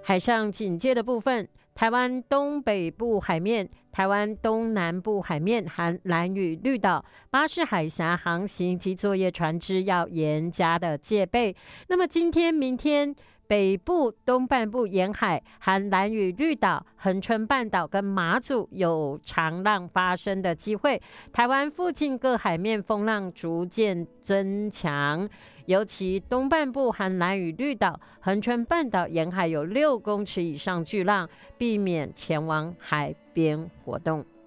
海上警戒的部分，台湾东北部海面、台湾东南部海面含兰屿、绿岛、巴士海峡航行及作业船只要严加的戒备。那么今天、明天，北部东半部沿海含兰屿、绿岛、恒春半岛跟马祖有长浪发生的机会，台湾附近各海面风浪逐渐增强。尤其东半部含兰屿、绿岛、恒春半岛沿海有6公尺以上巨浪，避免前往海边活动。